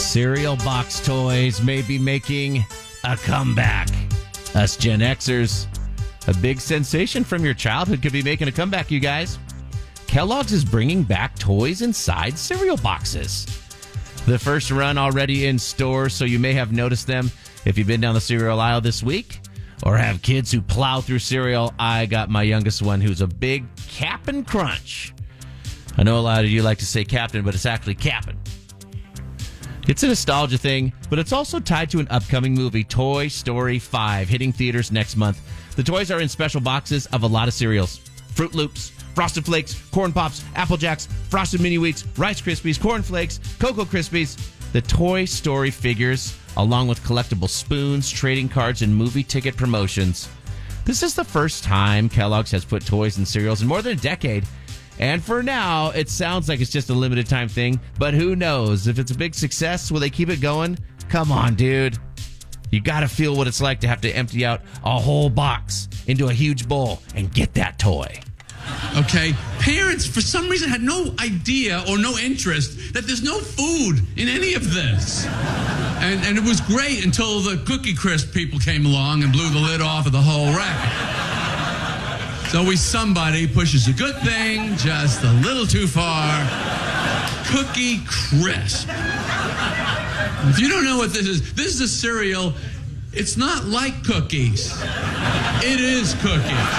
Cereal box toys may be making a comeback. Us Gen Xers, a big sensation from your childhood could be making a comeback, you guys. Kellogg's is bringing back toys inside cereal boxes. The first run already in stores, so you may have noticed them if you've been down the cereal aisle this week or have kids who plow through cereal. I got my youngest one who's a big Cap'n Crunch. I know a lot of you like to say Captain, but it's actually Cap'n. It's a nostalgia thing, but it's also tied to an upcoming movie, Toy Story 5, hitting theaters next month. The toys are in special boxes of a lot of cereals. Fruit Loops, Frosted Flakes, Corn Pops, Apple Jacks, Frosted Mini Wheats, Rice Krispies, Corn Flakes, Cocoa Krispies. The Toy Story figures, along with collectible spoons, trading cards, and movie ticket promotions. This is the first time Kellogg's has put toys in cereals in more than a decade. And for now, it sounds like it's just a limited time thing, but who knows? If it's a big success, will they keep it going? Come on, dude. You got to feel what it's like to have to empty out a whole box into a huge bowl and get that toy. Okay, parents, for some reason, had no idea or no interest that there's no food in any of this. And it was great until the Cookie Crisp people came along and blew the lid off of the whole rack. It's always somebody pushes a good thing just a little too far. Cookie Crisp. If you don't know what this is a cereal. It's not like cookies. It is cookies.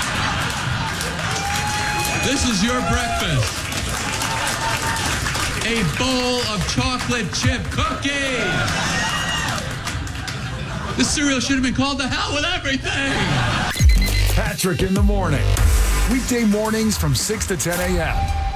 This is your breakfast. A bowl of chocolate chip cookies. This cereal should have been called The Hell with Everything. Patrick in the morning. Weekday mornings from 6 to 10 a.m.